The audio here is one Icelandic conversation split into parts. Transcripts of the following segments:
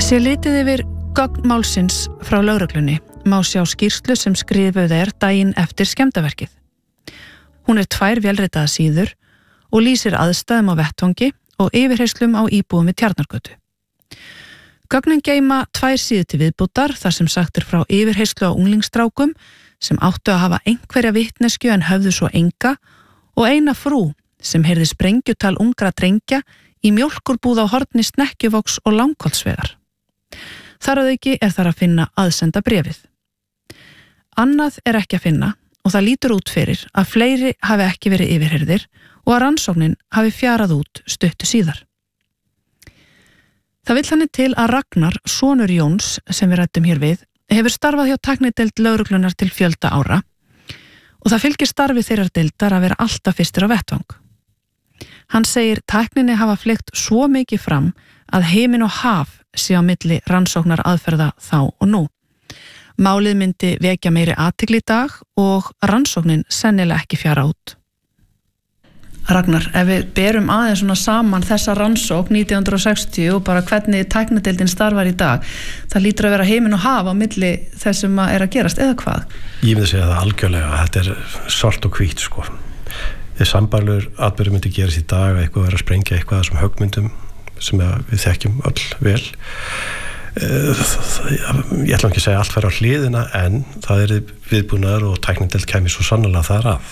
Sé litið yfir gögn málsins frá lögreglunni má sjá skýrslu sem skrifuð daginn eftir skemmdarverkið. Hún 2 vélritaðar síður og lýsir aðstæðum á vettvangi og yfirheyslum á íbúum við Tjarnargötu. Gögnin geyma 2 síður til viðbútar þar sem sagt frá yfirheyslu á unglingsstrákum sem áttu að hafa einhverja vitneskju en höfðu svo enga og eina frú sem heyrði sprengjutal ungra drengja í mjólkurbúð á horni Snekkjuvogs og Langholtsvegar. Þar að auki þar að finna aðsenda bréfið. Annað ekki að finna og það lítur út fyrir að fleiri hafi ekki verið yfirheyrðir og að rannsóknin hafi fjarað út stuttu síðar. Það vill þannig til að Ragnar, sonur Jóns, sem við ræddum hér við, hefur starfað hjá tæknideild lögreglunar til fjölda ára og það fylgir starfi þeirrar deildar að vera alltaf fyrstir á vettvang. Hann segir tækninni hafa fleygt svo mikið fram að heiminn og haf sé á milli rannsóknar aðferða þá og nú. Málið myndi vekja meiri athygli í dag og rannsóknin sennilega ekki fjara út. Ragnar, ef við berum aðeins svona saman þessa rannsókn 1960 og bara hvernig tæknideildin starfar í dag, það lítur að vera heiminn og haf á milli þess sem að gerast, eða hvað? Ég myndi segja það algjörlega, þetta svart og hvítt sko. Sambærilegur atburður myndi gerast í dag að eitthvað vera að sprengja eitthvað sem höggmyndum sem við þekkjum öll vel. Ég ætla ekki að segja allt fara á hliðina en það viðbúnaður og tæknideild kæmi svo sannarlega þar af.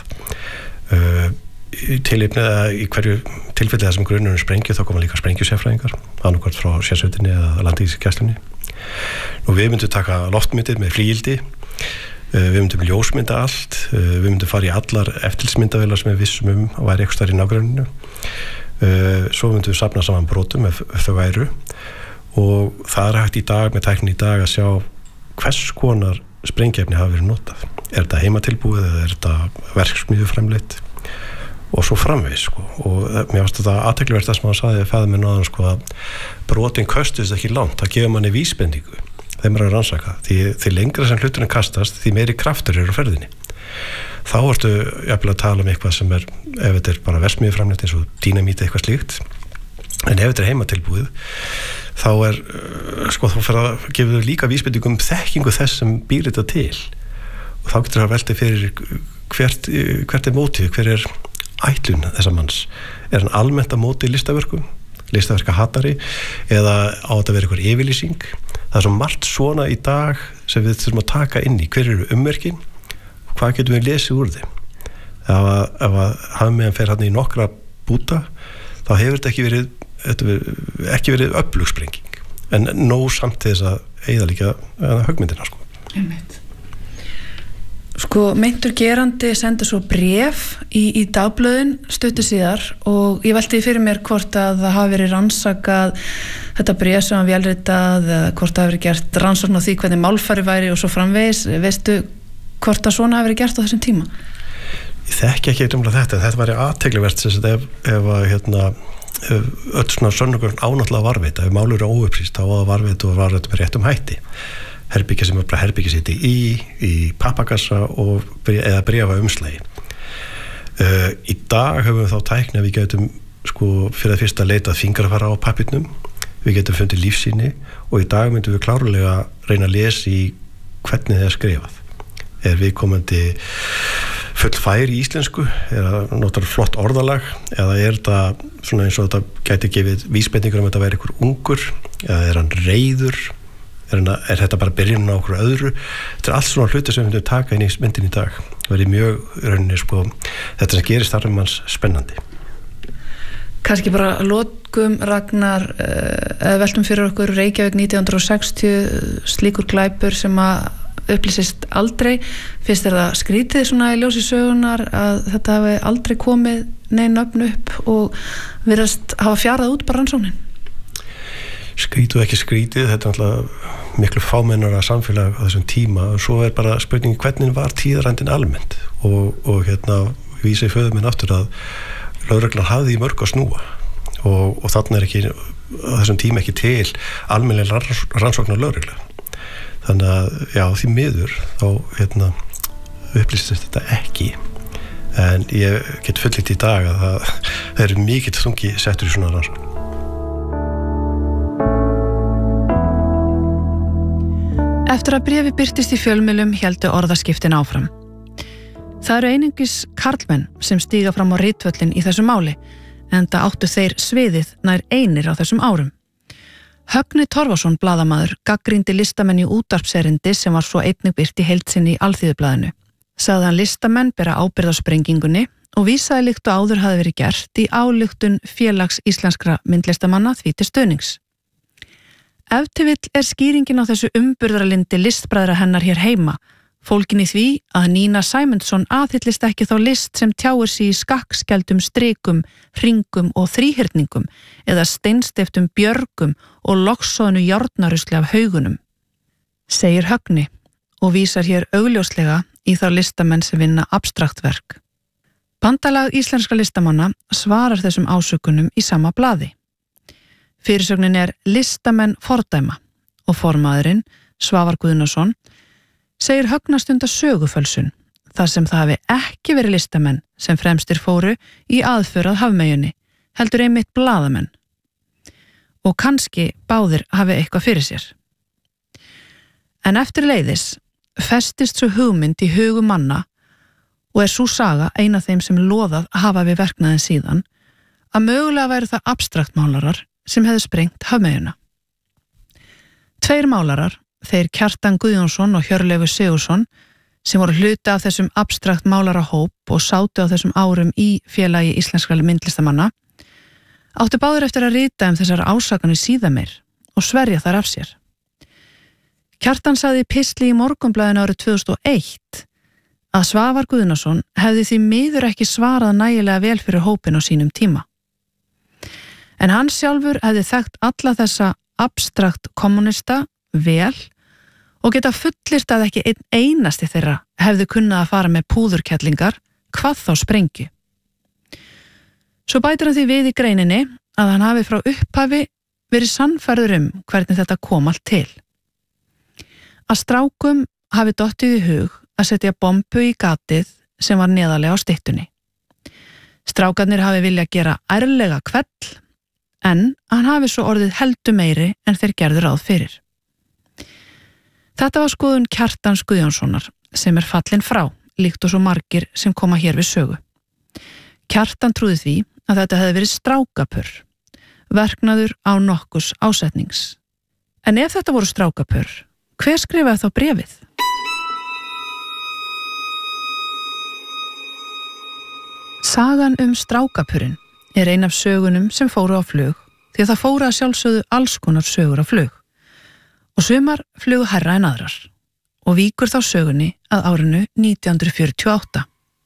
Í hverju tilfelli þessum grunnurinn sprengju þá koma líka sprengjusérfræðingar annarkvort frá sérsveitinni eða landhelgisgæslunni. Við myndum taka loftmyndir með flygildi, við myndum ljósmynda allt, við myndum fara í allar eftirlitsmyndavélar sem við vissum að væri eitthvað staðar í nágrenninu. Svo myndum við safna saman brotum ef þau væru og það hægt í dag með tækni í dag að sjá hvers konar sprengjefni hafa verið notað. Þetta heimatilbúið eða þetta verksmiðjuframleitt og svo framvegis sko. Og mér fannst þetta athyglisvert það sem hann sagði feður minn áðan sko að brotin köstist ekki langt, það gefur manni vísbendingu þeim að rannsaka, því lengra sem hluturinn kastast því meiri kraftur á ferðinni. Þá ertu jafnvel að tala eitthvað sem ef þetta bara verksmiðjuframleitt eins og dínamít eitthvað slíkt, en ef þetta heimatilbúið þá sko þá fyrir að gefa líka vísbendingu þekkingu þess sem býr þetta til og þá getur það veltið fyrir hvert mótið, hver ætlun þessa manns. Hann almennt að móti listaverkahatari eða á þetta vera eitthvað yfirlýsing? Það svo margt svona í dag sem við þurfum að taka inn í. Hver eru ummerkin? Hvað getum við lesið úr þeim? Ef að hafmeðan fer hann í nokkra búta þá hefur þetta ekki verið öflugsprenging en nóg samt til þess að eyða líka höggmyndina sko. Sko, meintur gerandi sendur svo bréf í dagblöðin stuttu síðar og ég velti fyrir mér hvort að það hafi verið rannsakað þetta bréf sem hann vélritað eða hvort það hafi verið gert rannsókn á því hvernig málfari væri og svo framvegis. Veistu hvort að svona hafi verið gert á þessum tíma? Ég þekki ekki þetta væri athyglisvert ef öll svona sönnugögn ánáttúrulega varðveita, ef málur óupplýst þá að varðveita og varðveita með réttum hætti. Herbyggja sem bara herbyggja sitt í pappakassa eða bréfa umslagi. Í dag höfum við þá tækni að við getum sko fyrir að fyrst að leita fingrafara á pappírnum, við getum fundið lífsýni og í dag myndum við klárlega reyna að lesa í hvernig það skrifað. Viðkomandi fullfær í íslensku, notar flott orðalag eða þetta svona eins og þetta gæti gefið vísbendingur þetta væri einhver ungur eða hann reiður þetta bara byrjunin á okkur öðru. Þetta allt svona hluti sem við myndum taka inn í myndin í dag. Það verið mjög rauninni sko, þetta sem gerir starfum manns spennandi. Kannski bara lokum Ragnar veltum fyrir okkur Reykjavík 1960 slíkur glæpur sem að upplýsist aldrei. Fyrst það skrítið svona í ljósi sögunar að þetta hafi aldrei komið neinn öfn upp og virðast hafa fjarað út bara rannsóknin. Skrítið ekki skrítið, þetta náttúrulega miklu fámennara samfélag á þessum tíma og svo bara spurningi hvernig var tíðarandinn almennt og vísa í föður minn aftur að lögreglan hafði í mörg að snúa og þarna ekki á þessum tíma ekki til almennilega rannsóknar lögregla. Þannig að já, því miður þá upplýstist þetta ekki en ég get fullyrt í dag að það er mikill þungi settur í svona rannsókn. Eftir að bréfi birtist í fjölmiðlum héldu orðaskiptin áfram. Það eru einungis karlmenn sem stíga fram á ritvöllin í þessu máli, enda áttu þeir sviðið nær einir á þessum árum. Högni Torfason blaðamaður gagnrýndi listamenn í útvarpserindi sem var svo einnig birt í heild sinni í Alþýðublaðinu. Sagði hann listamenn bera ábyrgð á sprengingunni og vísaði líkt og áður hafi verið gert í ályktun Félags íslenskra myndlistamanna því til stuðnings. Ef til vill skýringin á þessu umburðarlyndi listbræðra hennar hér heima, fólgin í því að Nína Sæmundsson aðhyllist ekki þá list sem tjáir sig í skakkskeldum strikum, hringum og þríhyrningum eða steinsteyptum björgum og loksóðnu járnarusli af haugunum. Segir Högni og vísar hér augljóslega í þá listamenn sem vinna abstrakt verk. Bandalag íslenska listamanna svarar þessum ásökunum í sama blaði. Fyrirsögnin listamenn fordæma og formaðurinn, Svavar Guðnason, segir Högna stunda sögufölsun þar sem það hafi ekki verið listamenn sem fremstir fóru í aðför að hafmeyjunni, heldur einmitt blaðamenn. Og kannski báðir hafi eitthvað fyrir sér. En eftir leiðis festist svo hugmynd í hugum manna og sú saga ein af þeim sem loðað hafa við verknaðin síðan að mögulega væru það abstraktmálarar sem hefðu sprengt hafmeyjuna. 2 málarar, þeir Kjartan Guðjónsson og Hjörleifur Sigurðsson, sem voru hluti af þessum abstrakt málarahóp og sátu á þessum árum í Félagi íslenskra myndlistamanna, áttu báðir eftir að rita þessar ásakanir síðar meir og sverja þær af sér. Kjartan sagði í pistli í Morgunblaðinu árið 2001 að Svavar Guðnason hefði því miður ekki svarað nægilega vel fyrir hópin á sínum tíma. En hann sjálfur hefði þekkt alla þessa abstrakt kommunista vel og geta fullyrt að ekki einn einasti þeirra hefði kunnað að fara með púðurkellingar, hvað þá sprengju. Svo bætir hann því við í greininni að hann hafi frá upphafi verið sannfærður hvernig þetta kom allt til. Að strákum hafi dottið í hug að setja bombu í gatið sem var neðarlega á styttunni. Strákarnir hafi viljað gera ærlega hvell, en hann hafi svo orðið heldur meiri en þeir gerðu ráð fyrir. Þetta var skoðun Kjartans Guðjónssonar sem fallin frá, líkt og svo margir sem koma hér við sögu. Kjartan trúði því að þetta hefði verið strákapurr, verknaður á nokkurs ásetnings. En ef þetta voru strákapurr, hver skrifaði þá bréfið? Sagan strákapurrin ein af sögunum sem fóru á flug því að það fóru að sjálfsögðu alls konar sögur á flug og sumar flugu hærra en aðrar og víkur þá sögunni að árinu 1948.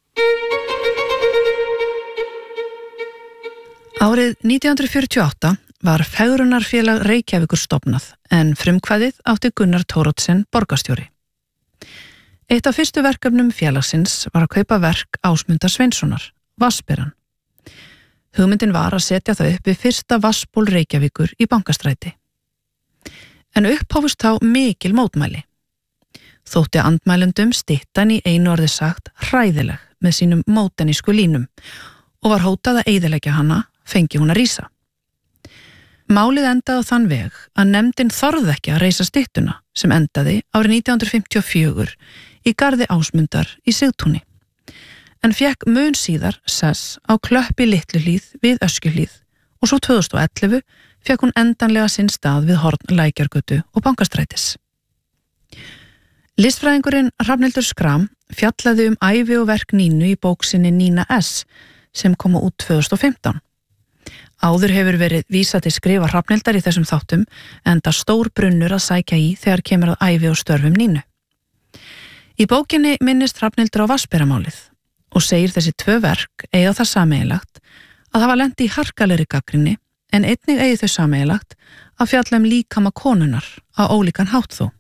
Árið 1948 var Fegrunarfélag Reykjavíkur stofnað en frumkvæðið átti Gunnar Thoroddsen borgarstjóri. Eitt af fyrstu verkefnum félagsins var að kaupa verk Ásmundar Sveinssonar, Vatnsberann. Hugmyndin var að setja það upp við fyrsta vatnsból Reykjavíkur í Bankastræti. En upphófust þá mikil mótmæli. Þótti andmælendum styttan í einu orði sagt hræðileg með sínum mótenísku línum og var hótað að eyðileggja hana fengi hún að rísa. Málið endaði á þann veg að nefndin þorði ekki að reisa styttuna sem endaði árið 1954 í garði Ásmundar í Sigtúni. En fekk mun síðar sess á Klöpp í Litluhlíð við Öskjuhlíð og svo 2011 fekk hún endanlega sinn stað við horn Lækjargötu og Bankastrætis. Listfræðingurinn Hrafnhildur Schram fjallaði ævi og verk Nínu í bók sinni Nína S sem kom út 2015. Áður hefur verið vísað til skrifa Hrafnhildar í þessum þáttum enda stór brunnur að sækja í þegar kemur að ævi og störfum Nínu. Í bókinni minnist Hrafnhildur á Vatnsberamálið og segir þessi 2 verk eiga það sameiginlegt að hafa lent í harkalegri gagnrýni en einnig eigi þau sameiginlegt að fjalla líkama konunnar á ólíkan hátt þó.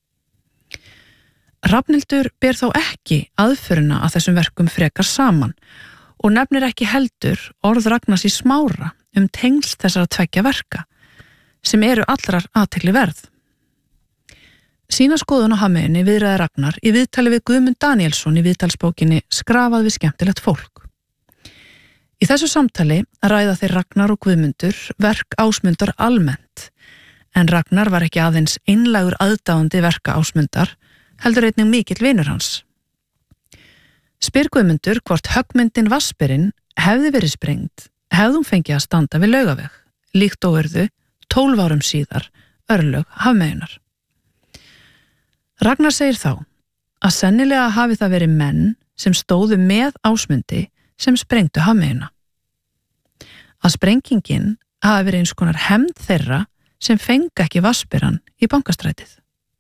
Hrafnhildur ber þó ekki aðförina að þessum verkum frekar saman og nefnir ekki heldur orð Ragnars í Smára tengsl þessara 2 verka sem eru allrar athygli verð. Sína skoðun á hafmeyjunni viðraði Ragnar í viðtali við Guðmund Danielsson í viðtalsbókinni Skrafað við skemmtilegt fólk. Í þessu samtali ræða þeir Ragnar og Guðmundur verk Ásmundar almennt, En Ragnar var ekki aðeins einlægur aðdáandi verka Ásmundar, heldur einnig mikill vinur hans. Spyr Guðmundur hvort höggmyndin Vatnsberinn hefði verið sprengt, hefði hún fengið að standa við Laugaveg, líkt og urðu 12 árum síðar örlög Hafmeyjunar. Ragnar segir þá að sennilega hafi það verið menn sem stóðu með Ásmundi sem sprengdu Hafmeyjuna. Að sprengingin hafi verið eins konar hefnd þeirra sem fengi ekki Vatnsberann í bankastrætið.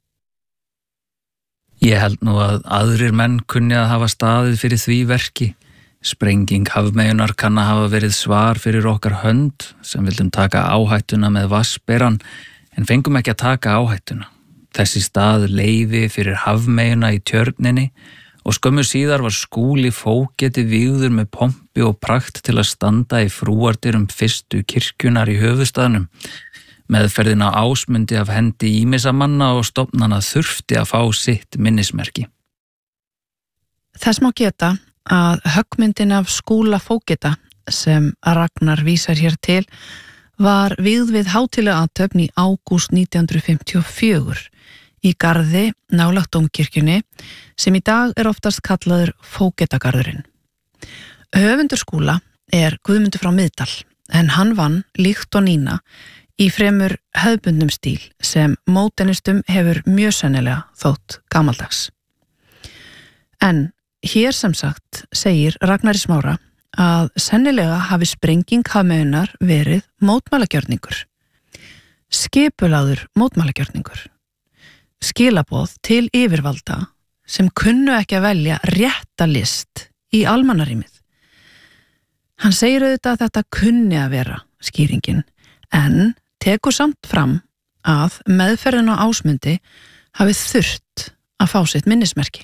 Ég held nú að aðrir menn kunni að hafa staðið fyrir því verki. Sprenging Hafmeyjunar kann að hafa verið svar fyrir okkar hönd sem vildum taka áhættuna með Vatnsberann en fengum ekki að taka áhættuna. Þessi stað leyfi fyrir Hafmeyjuna í Tjörninni og skömmu síðar var Skúli fógeti vígður með pompi og prakt til að standa í frúardyrum fyrstu kirkjunar í höfuðstaðnum. Meðferðin á Ásmundi af hendi ýmissa manna og stofnana þurfti að fá sitt minnismerki. Þess má geta að höggmyndin af Skúla fógeta sem Ragnar vísar hér til var vígð við hátíðlega athöfn í ágúst 1954 í garði nálægt Dómkirkjunni sem í dag oftast kallaður Fógetagarðurinn. Höfundur Skúla Guðmundur frá Miðdal en hann vann líkt og Nína í fremur hefðbundnum stíl sem módernistum hefur mjög sennilega þótt gamaldags. En hér sem sagt segir Ragnar í Smára að sennilega hafi sprenging Hafmeyjunar verið mótmælagjörningur. Skipulagður mótmælagjörningur. Skilaboð til yfirvalda sem kunnu ekki að velja rétta list í almannarýmið. Hann segir auðvitað að þetta kunni að vera skýringin en tekur samt fram að meðferðin á Ásmundi hafi þurft að fá sitt minnismerki.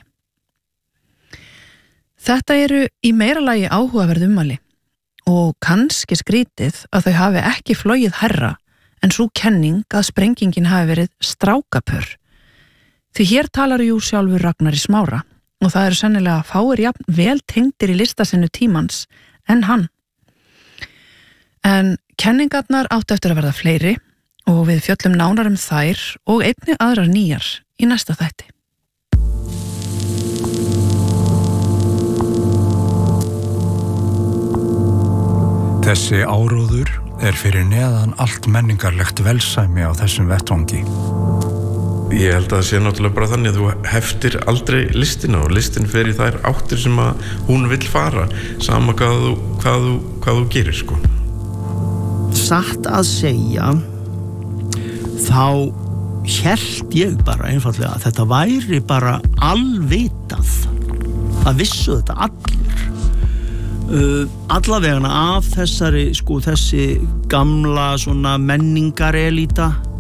Þetta eru í meira lagi áhugaverð ummæli og kannski skrítið að þau hafi ekki flogið hærra en sú kenning að sprengingin hafi verið strákapör. Því hér talar jú sjálfur Ragnar í Smára og það eru sennilega fáir jafn vel tengdir í listasinnu tímans en hann. En kenningarnar áttu eftir að verða fleiri og við fjöllum nánar þær og einnig aðrar nýjar í næsta þætti. Þessi áróður fyrir neðan allt menningarlegt velsæmi á þessum vettvangi. Ég held að það sé náttúrulega bara þannig að þú heftir aldrei listina og listin fer í þær áttir sem að hún vill fara, sama hvað þú gerir, sko. Satt að segja, þá hélt ég bara einfallega að þetta væri bara alvitað. Það vissu þetta allir. Allavegana af þessi gamla svona menningarelíta